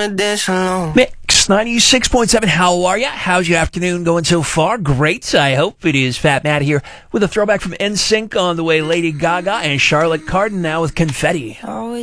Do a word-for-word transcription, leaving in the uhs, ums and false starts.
wanna dance alone. Mix ninety-six point seven. How are ya? How's your afternoon going so far? Great, I hope. It is Fat Matt here with a throwback from N Sync on the way. Lady Gaga and Charlotte Cardin now with Confetti. Always